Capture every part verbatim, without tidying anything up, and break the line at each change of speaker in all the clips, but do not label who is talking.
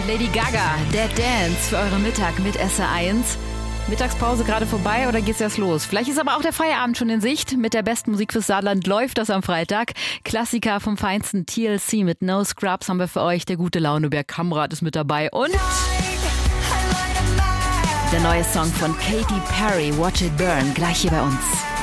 Lady Gaga, Dead Dance für euren Mittag mit S R eins. Mittagspause gerade vorbei oder geht's erst los? Vielleicht ist aber auch der Feierabend schon in Sicht. Mit der besten Musik fürs Saarland läuft das am Freitag. Klassiker vom feinsten T L C mit No Scrubs haben wir für euch. Der gute Launeberg Kamrat ist mit dabei. Und der neue Song von Katy Perry, Watch It Burn, gleich hier bei uns.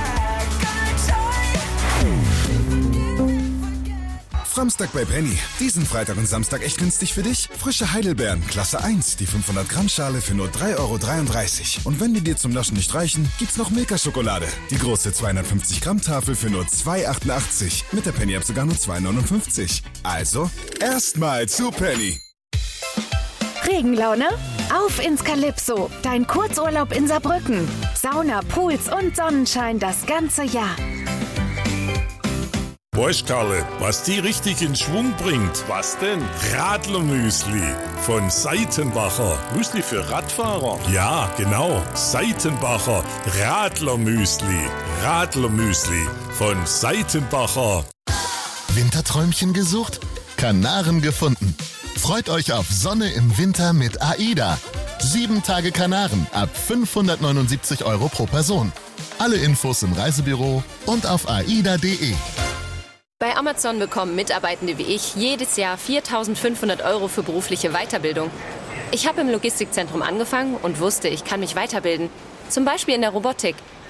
Samstag bei Penny. Diesen Freitag und Samstag echt günstig für dich? Frische Heidelbeeren, Klasse eins, die fünfhundert Gramm Schale für nur drei Euro dreiunddreißig. Und wenn die dir zum Naschen nicht reichen, gibt's noch Milka-Schokolade. Die große zweihundertfünfzig Gramm Tafel für nur zwei Euro achtundachtzig. Mit der Penny-App sogar nur zwei Euro neunundfünfzig. Also, erstmal zu Penny.
Regenlaune? Auf ins Calypso, dein Kurzurlaub in Saarbrücken. Sauna, Pools und Sonnenschein das ganze Jahr.
Weißt Karle, was die richtig in Schwung bringt?
Was denn?
Radlermüsli von Seitenbacher.
Müsli für Radfahrer?
Ja, genau. Seitenbacher Radlermüsli. Radlermüsli von Seitenbacher.
Winterträumchen gesucht? Kanaren gefunden. Freut euch auf Sonne im Winter mit AIDA. Sieben Tage Kanaren ab fünfhundertneunundsiebzig Euro pro Person. Alle Infos im Reisebüro und auf aida punkt de.
Bei Amazon bekommen Mitarbeitende wie ich jedes Jahr viertausendfünfhundert Euro für berufliche Weiterbildung. Ich habe im Logistikzentrum angefangen und wusste, ich kann mich weiterbilden. Zum Beispiel in der Robotik.